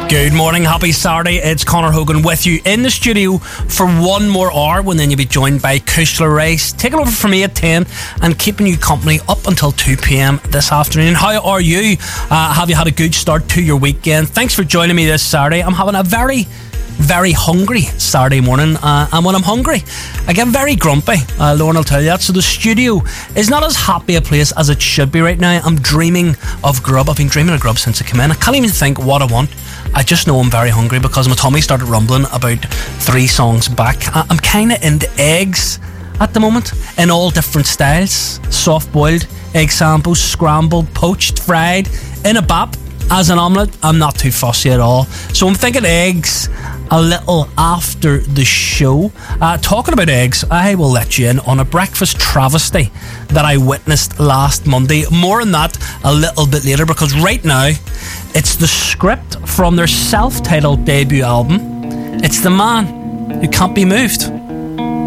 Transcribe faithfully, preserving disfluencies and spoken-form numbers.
Good morning, happy Saturday. It's Conor Hogan with you in the studio for one more hour, when then you'll be joined by Kushla Rice, taking over from me at ten and keeping you company up until two p.m. this afternoon. How are you? Uh, have you had a good start to your weekend? Thanks for joining me this Saturday. I'm having a very, very hungry Saturday morning, uh, and when I'm hungry, I get very grumpy. Uh, Lauren will tell you that. So the studio is not as happy a place as it should be right now. I'm dreaming of grub. I've been dreaming of grub since I came in. I can't even think what I want. I just know I'm very hungry because my tummy started rumbling about three songs back. I'm kind of into eggs at the moment in all different styles. Soft-boiled, egg samples, scrambled, poached, fried, in a bap, as an omelette. I'm not too fussy at all. So I'm thinking eggs a little after the show. Uh, talking about eggs, I will let you in on a breakfast travesty that I witnessed last Monday. More on that a little bit later, because right now it's the script from their self-titled debut album. It's The Man Who Can't Be Moved.